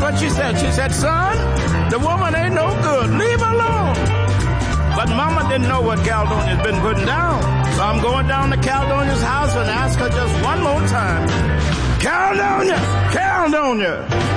what she said. She said, son, the woman ain't no good. Leave her alone. But Mama didn't know what Caledonia's been putting down. So I'm going down to Caledonia's house and ask her just one more time. Caledonia! Caledonia!